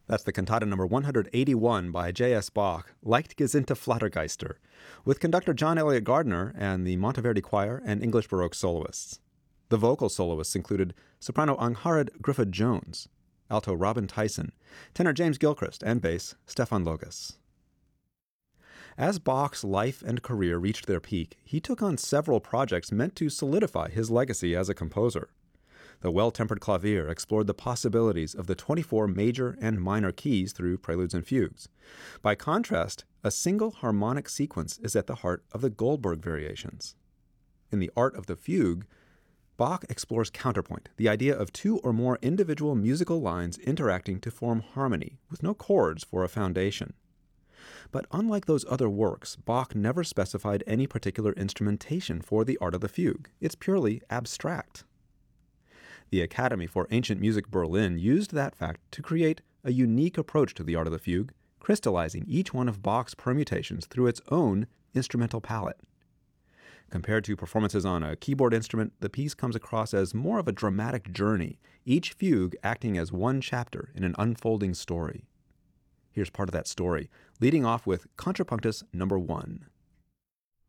That's the cantata number 181 by J.S. Bach, Leichtgesinnte Flattergeister, with conductor John Elliott Gardner and the Monteverdi Choir and English Baroque soloists. The vocal soloists included soprano Angharad Griffith-Jones, alto Robin Tyson, tenor James Gilchrist, and bass Stefan Logas. As Bach's life and career reached their peak, he took on several projects meant to solidify his legacy as a composer. The Well-Tempered Clavier explored the possibilities of the 24 major and minor keys through preludes and fugues. By contrast, a single harmonic sequence is at the heart of the Goldberg variations. In the Art of the Fugue, Bach explores counterpoint, the idea of two or more individual musical lines interacting to form harmony, with no chords for a foundation. But unlike those other works, Bach never specified any particular instrumentation for the Art of the Fugue. It's purely abstract. The Academy for Ancient Music Berlin used that fact to create a unique approach to the Art of the Fugue, crystallizing each one of Bach's permutations through its own instrumental palette. Compared to performances on a keyboard instrument, the piece comes across as more of a dramatic journey, each fugue acting as one chapter in an unfolding story. Here's part of that story, leading off with Contrapunctus number 1.